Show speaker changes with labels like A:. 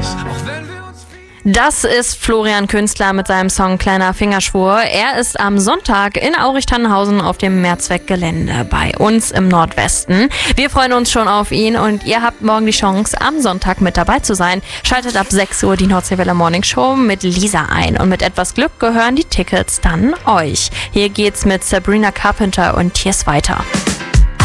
A: Das ist Florian Künstler mit seinem Song Kleiner Fingerschwur. Er ist am Sonntag in Aurich-Tannenhausen auf dem Mehrzweckgelände bei uns im Nordwesten. Wir freuen uns schon auf ihn und ihr habt morgen die Chance, am Sonntag mit dabei zu sein. Schaltet ab 6 Uhr die Nordseewelle Morning Show mit Lisa ein und mit etwas Glück gehören die Tickets dann euch. Hier geht's mit Sabrina Carpenter und Tears weiter.